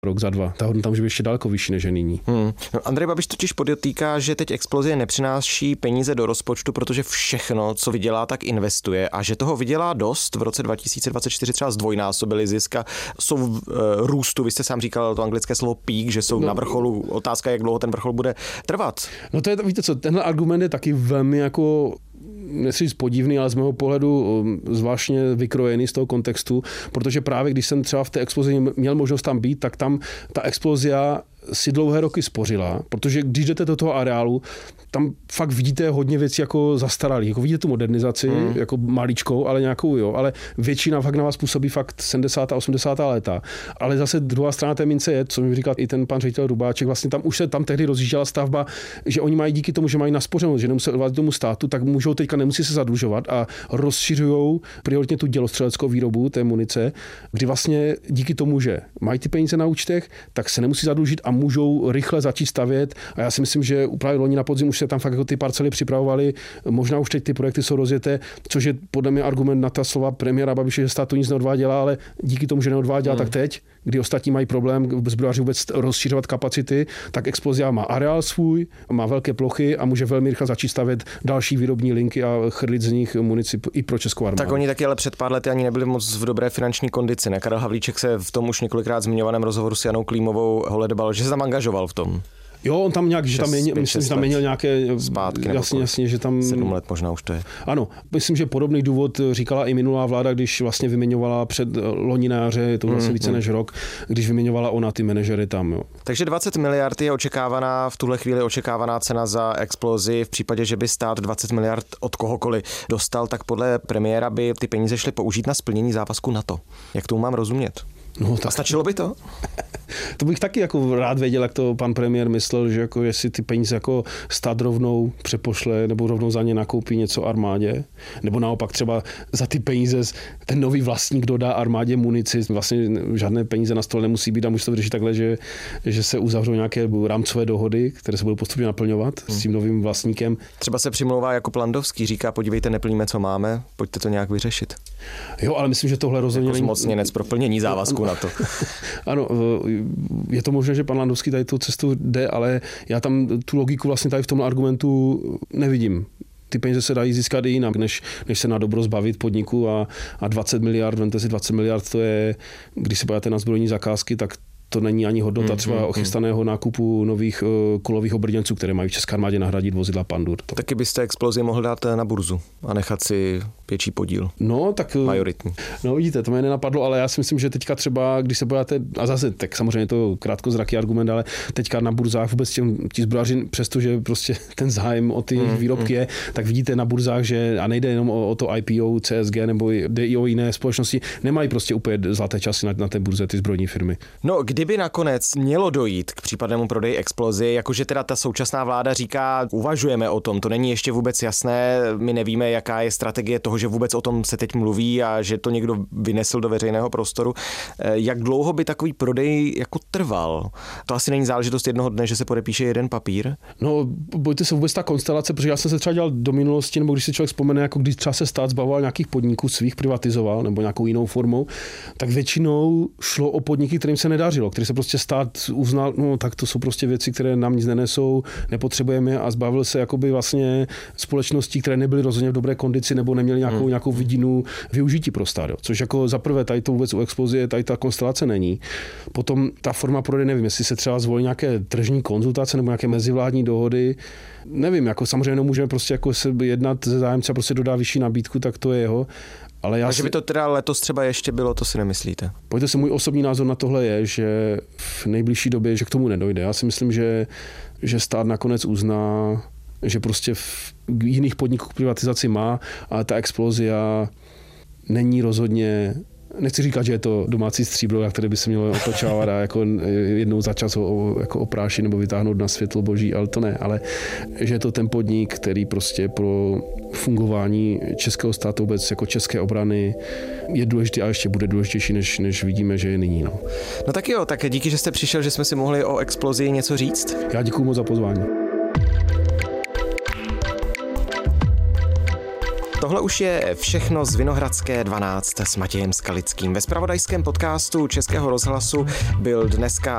rok, za 2. Ta hodnota může být ještě daleko vyšší než je nyní. No, Andrej Babiš totiž podotýká, že teď explozie nepřináší peníze do rozpočtu, protože všechno, co vydělá, tak investuje a že toho vydělá dost. V roce 2024 třeba zdvojnásobili zisk a jsou v růstu. Vy jste sám říkal to anglické slovo peak, že jsou na vrcholu. Otázka, jak dlouho ten vrchol bude trvat. No to je, víte co, tenhle argument je taky velmi jako nechci říct podivný, ale z mého pohledu zvláštně vykrojený z toho kontextu, protože právě když jsem třeba v té explozi měl možnost tam být, tak tam ta explozia si dlouhé roky spořila, protože když jdete do toho areálu, tam fakt vidíte hodně věcí jako zastaralých. Jako vidíte tu modernizaci, jako maličkou, ale nějakou jo, ale většina fakt na vás působí fakt 70. a 80. léta. Ale zase druhá strana té mince je, co mi říkal i ten pan ředitel Rubáček, vlastně tam už se tam tehdy rozjížděla stavba, že oni mají díky tomu, že mají naspořenou, že nemusí odvádět tomu státu, tak můžou teďka nemusí se zadlužovat a rozšiřují prioritně tu dělostřeleckou výrobu té munice, kdy vlastně díky tomu, že mají ty peníze na účtech, tak se nemusí zadlužit a můžou rychle začít stavět. A já si myslím, že právě loni na podzim už se tam fakt jako ty parcely připravovaly. Možná už teď ty projekty jsou rozjeté, což je podle mě argument na ta slova premiéra Babiše, že stát to nic neodváděla, ale díky tomu, že neodváděla, tak teď, kdy ostatní mají problém zbrojaři vůbec rozšiřovat kapacity, tak Explozia má areál svůj, má velké plochy a může velmi rychle začít stavět další výrobní linky a chrlit z nich munici i pro českou armádu. Tak oni taky ale před pár lety ani nebyli moc v dobré finanční kondici. Ne? Karel Havlíček se v tom už několikrát zmiňovaném rozhovoru s Janou Klímovou holedbal, že se tam angažoval v tom. Jo, on tam nějak, že tam myslím, že tam měl nějaké zpátky, jasně, že tam 7 let možná už to je. Ano, myslím, že podobný důvod říkala i minulá vláda, když vlastně vyměňovala před loni na jaře, to vlastně více než rok, když vyměňovala ona ty manažery tam, jo. Takže 20 miliard je očekávaná, v tuhle chvíli očekávaná cena za Explozi. V případě, že by stát 20 miliard od kohokoliv dostal, tak podle premiéra by ty peníze šly použít na splnění závazku NATO. Jak tomu mám rozumět? No, a stačilo by to? To bych taky jako rád věděl, jak to pan premiér myslel, že jako jestli ty peníze jako stát rovnou přepošle nebo rovnou za ně nakoupí něco armádě, nebo naopak třeba za ty peníze ten nový vlastník dodá armádě munici, vlastně žádné peníze na stole nemusí být a může to vyřešit takhle, že se uzavřou nějaké rámcové dohody, které se budou postupně naplňovat s tím novým vlastníkem. Třeba se přimlouvá jako Landowský, říká, podívejte, neplníme, co máme, pojďte to nějak vyřešit. Jo, ale myslím, že tohle rozhodně jako zmocněnec pro plnění závazku na to. Ano, je to možné, že pan Landowský tady tu cestu jde, ale já tam tu logiku vlastně tady v tom argumentu nevidím. Ty peníze se dají získat i jinak, než se na dobro zbavit podniku a 20 miliard, vemte si 20 miliard, to je, když se podíváte na zbrojní zakázky, tak to není ani hodnota třeba chystaného nákupu nových kolových obrněnců, které mají v české armádě nahradit vozidla Pandur. Taky byste Explozi mohl dát na burzu a nechat si větší podíl. No, tak majoritní. No vidíte, to mě nenapadlo, ale já si myslím, že teďka třeba, když se podíváte, a zase, tak samozřejmě to krátkozraký argument, ale teďka na burzách vůbec ti zbrojaři, přestože prostě ten zájem o ty výrobky je, tak vidíte na burzách, že a nejde jenom o to IPO, CSG nebo i o jiné společnosti, nemají prostě úplně zlaté časy na té burze ty zbrojní firmy. No, kdyby nakonec mělo dojít k případnému prodeji Explozi, jakože teda ta současná vláda říká, uvažujeme o tom, to není ještě vůbec jasné, my nevíme, jaká je strategie toho, že vůbec o tom se teď mluví a že to někdo vynesl do veřejného prostoru. Jak dlouho by takový prodej jako trval? To asi není záležitost jednoho dne, že se podepíše jeden papír? No, bojte se vůbec ta konstelace, protože já jsem se třeba dělal do minulosti, nebo když si člověk vzpomene, jako když třeba se stát zbavoval nějakých podniků svých, privatizoval nebo nějakou jinou formou, tak většinou šlo o podniky, kterým se nedařilo, který se prostě stát uznal, no tak to jsou prostě věci, které nám nic nenesou, nepotřebujeme a zbavil se jakoby vlastně společností, které nebyly rozhodně v dobré kondici nebo neměly nějakou vidinu využití pro stát. Což jako za prvé tady to vůbec u Explozie, tady ta konstelace není. Potom ta forma prodeje, nevím, jestli se třeba zvolí nějaké tržní konzultace nebo nějaké mezivládní dohody. Nevím, jako samozřejmě nemůžeme prostě jako se jednat ze zájemce a prostě dodá vyšší nabídku, tak to je jeho. Ale takže by to teda letos třeba ještě bylo, to si nemyslíte? Pojďte se, můj osobní názor na tohle je, že v nejbližší době, že k tomu nedojde. Já si myslím, že stát nakonec uzná, že prostě v jiných podniků privatizaci má, ale ta Explozia není rozhodně, nechci říkat, že je to domácí stříbro, které by se mělo otočávat a jako jednou za čas jako oprášit nebo vytáhnout na světlo boží, ale to ne, ale že je to ten podnik, který prostě pro fungování českého státu vůbec jako české obrany je důležitý a ještě bude důležitější, než vidíme, že je nyní. No tak jo, tak díky, že jste přišel, že jsme si mohli o Explozii něco říct. Já děkuju moc za pozvání. Tohle už je všechno z Vinohradské 12 s Matějem Skalickým. Ve zpravodajském podcastu Českého rozhlasu byl dneska